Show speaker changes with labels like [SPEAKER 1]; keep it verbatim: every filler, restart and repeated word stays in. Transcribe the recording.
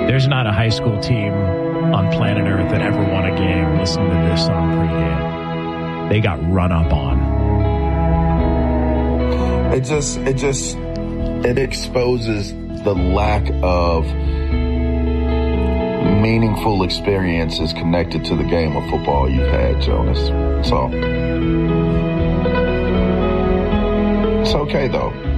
[SPEAKER 1] There's not a high school team on planet Earth that ever won a game listening to this song pregame. They got run up on.
[SPEAKER 2] It just, it just, it exposes the lack of meaningful experiences connected to the game of football you've had, Jonas. So, it's okay though.